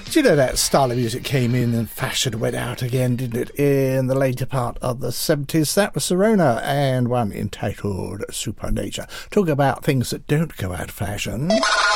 Do you know that style of music came in and fashion went out again, didn't it, in the later part of the 70s? That was Sirona and one entitled Supernature. Talk about things that don't go out of fashion.